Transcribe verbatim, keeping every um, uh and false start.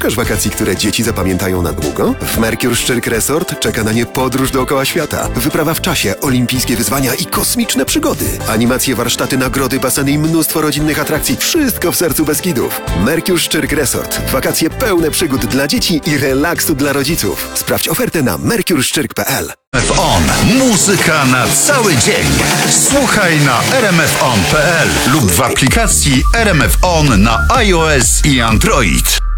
Szukasz wakacji, które dzieci zapamiętają na długo? W Mercure Szczyrk Resort czeka na nie podróż dookoła świata, wyprawa w czasie, olimpijskie wyzwania i kosmiczne przygody. Animacje, warsztaty, nagrody, baseny i mnóstwo rodzinnych atrakcji. Wszystko w sercu Beskidów. Mercure Szczyrk Resort. Wakacje pełne przygód dla dzieci i relaksu dla rodziców. Sprawdź ofertę na mercure szczyrk kropka p l. R M F On. Muzyka na cały dzień. Słuchaj na r m f on kropka p l lub w aplikacji R M F On na iOS i Android.